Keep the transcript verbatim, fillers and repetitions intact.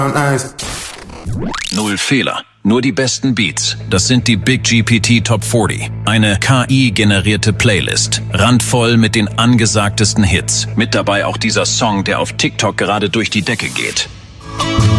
eins. Null Fehler, nur die besten Beats. Das sind die Big G P T Top vierzig. Eine K I-generierte Playlist. Randvoll mit den angesagtesten Hits. Mit dabei auch dieser Song, der auf TikTok gerade durch die Decke geht.